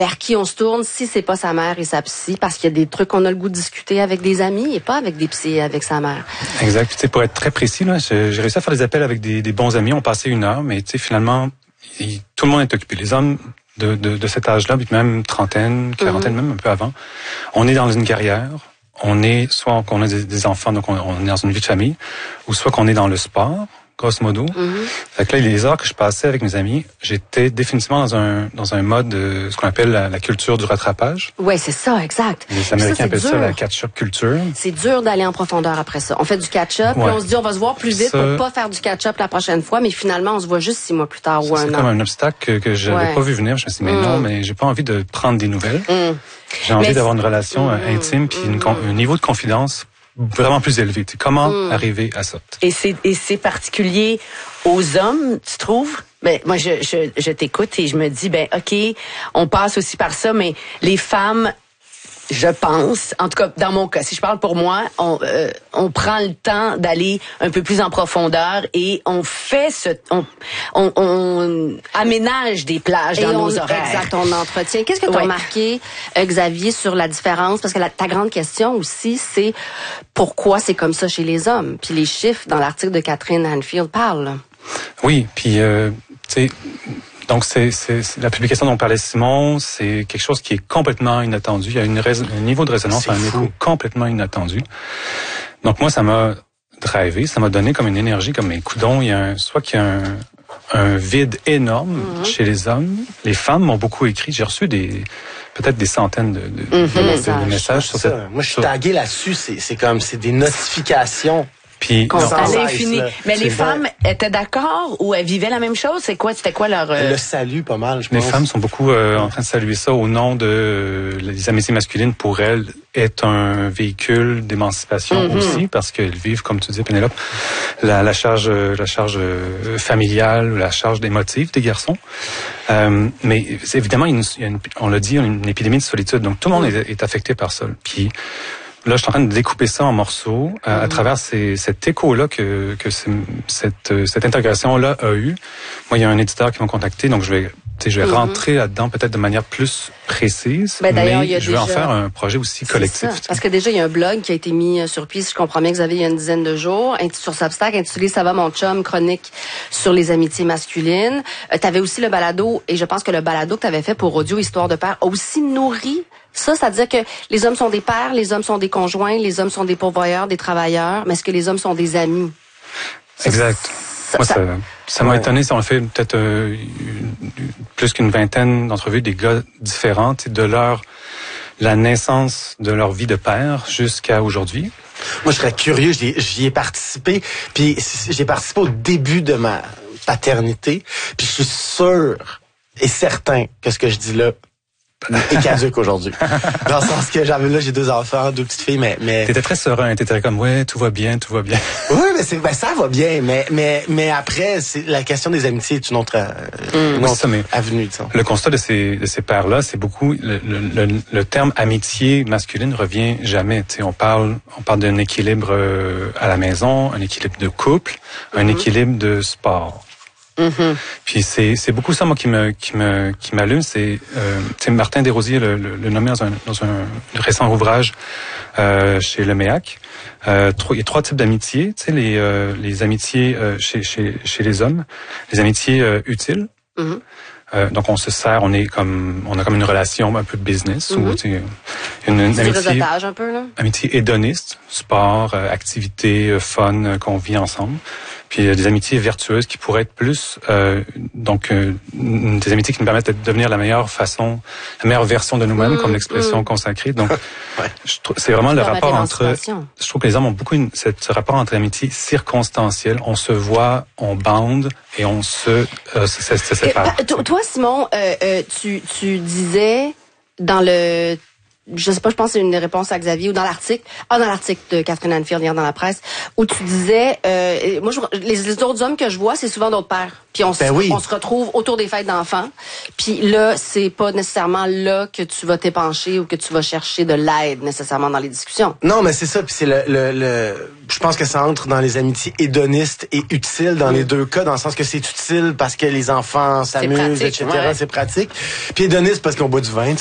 vers qui on se tourne si c'est pas sa mère et sa psy, parce qu'il y a des trucs qu'on a le goût de discuter avec des amis et pas avec des psys et avec sa mère. Exact. Tu sais, pour être très précis, là, j'ai réussi à faire des appels avec des bons amis. On passait 1 heure, mais tu sais, finalement, tout le monde est occupé. Les hommes de cet âge-là, puis même trentaine, quarantaine, même un peu avant, on est dans une carrière. On est soit qu'on a des enfants, donc on est dans une vie de famille, ou soit qu'on est dans le sport. Grosso modo. Fait que là, les heures que je passais avec mes amis, j'étais définitivement dans un mode ce qu'on appelle la culture du rattrapage. Ouais, c'est ça, exact. Les Américains appellent ça la catch-up culture. C'est dur d'aller en profondeur après ça. On fait du catch-up, puis on se dit on va se voir plus vite pour pas faire du catch-up la prochaine fois, mais finalement on se voit juste 6 mois plus tard ou un an. C'est comme un obstacle que j'avais pas vu venir. Je me suis dit, mais non, mais j'ai pas envie de prendre des nouvelles. J'ai envie d'avoir une relation intime puis un niveau de confidence vraiment plus élevé. Comment arriver à ça? Et c'est particulier aux hommes, tu trouves? Ben, moi, je t'écoute et je me dis, ben, OK, on passe aussi par ça, mais les femmes, je pense, en tout cas, dans mon cas, si je parle pour moi, on prend le temps d'aller un peu plus en profondeur et on fait on aménage des plages dans nos horaires. Exact, on entretient. Qu'est-ce que tu as remarqué, Xavier, sur la différence? Parce que ta grande question aussi, c'est pourquoi c'est comme ça chez les hommes? Puis les chiffres dans l'article de Catherine Hanfield parlent. Oui, puis, tu sais, donc c'est la publication dont parlait Simon, c'est quelque chose qui est complètement inattendu. Il y a un niveau de résonance, un écho complètement inattendu. Donc moi, ça m'a drivé, ça m'a donné comme une énergie, comme mes coudons. Soit qu'il y a un vide énorme chez les hommes. Les femmes m'ont beaucoup écrit. J'ai reçu peut-être des centaines de messages sur cette. Moi, je suis tagué là-dessus. C'est des notifications. Puis, à l'infini. Mais les femmes étaient d'accord ou elles vivaient la même chose? C'était quoi leur... Le salut, pas mal, je pense. Les femmes sont beaucoup en train de saluer ça au nom de les amitiés masculines. Pour elles, est un véhicule d'émancipation aussi, parce qu'elles vivent, comme tu dis, Pénélope, la charge familiale, la charge émotive des garçons. Mais évidemment, on l'a dit, une épidémie de solitude. Donc, tout le monde est affecté par ça. Puis, là, je suis en train de découper ça en morceaux à travers cet écho-là que cette intégration-là a eu. Moi, il y a un éditeur qui m'a contacté, donc je vais rentrer là-dedans peut-être de manière plus précise, mais je vais en faire un projet aussi collectif. Parce que déjà, il y a un blog qui a été mis sur pied, si je comprends bien, Xavier, il y a une dizaine de jours, sur Substack, intitulé « Ça va, mon chum », chronique sur les amitiés masculines. Tu avais aussi le balado, et je pense que le balado que tu avais fait pour Audio Histoire de Père a aussi nourri ça, c'est-à-dire que les hommes sont des pères, les hommes sont des conjoints, les hommes sont des pourvoyeurs, des travailleurs, mais est-ce que les hommes sont des amis? Exact. Moi, ça m'a étonné. Si on fait peut-être plus qu'une vingtaine d'entrevues des gars différents, de la naissance de leur vie de père jusqu'à aujourd'hui. Moi, je serais curieux. J'y ai participé. Puis j'ai participé au début de ma paternité. Puis je suis sûr et certain que ce que je dis là est caduque aujourd'hui. Dans le sens que j'ai 2 enfants, 2 petites filles, mais... T'étais très serein, t'étais comme, ouais, tout va bien. Oui, mais ça va bien, mais après, la question des amitiés est une autre avenue, disons. Le constat de ces pères-là, c'est beaucoup, le terme amitié masculine revient jamais. Tu sais, on parle d'un équilibre à la maison, un équilibre de couple, un équilibre de sport. Puis c'est beaucoup ça, moi, qui m'allume. C'est Martin Desrosiers le nommé dans un récent ouvrage chez Le Méac. Il y a 3 types d'amitiés. Tu sais, les amitiés chez les hommes, les amitiés utiles. Donc on se sert, on a comme une relation un peu de business ou une amitié, un peu, là. Amitié hédoniste, sport, activité, fun qu'on vit ensemble. Puis des amitiés vertueuses qui pourraient être plus des amitiés qui nous permettent de devenir la meilleure version de nous-mêmes, comme l'expression consacrée. Donc c'est vraiment le rapport entre. Je trouve que les hommes ont beaucoup ce rapport entre amitié circonstancielle. On se voit, on bande et on se sépare. Toi, Simon, tu disais dans le je sais pas, je pense que c'est une des réponses à Xavier ou dans l'article de Catherine Anfield hier dans la presse où tu disais moi les autres hommes que je vois c'est souvent d'autres pères puis on se retrouve autour des fêtes d'enfants puis là c'est pas nécessairement là que tu vas t'épancher ou que tu vas chercher de l'aide nécessairement dans les discussions. Non, mais c'est ça, puis c'est je pense que ça entre dans les amitiés hédonistes et utiles dans les deux cas, dans le sens que c'est utile parce que les enfants s'amusent, etc. Ouais. C'est pratique. Puis hédoniste parce qu'on boit du vin.